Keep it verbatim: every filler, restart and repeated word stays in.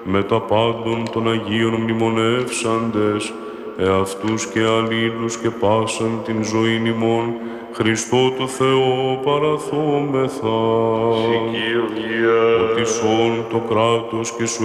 με τα πάντων των Αγίων μνημονεύσαντες, εαυτούς και αλλήλους και πάσαν την ζωήν ημών, Χριστό το Θεό παραθόμεθα. Ότι σών το κράτος και σου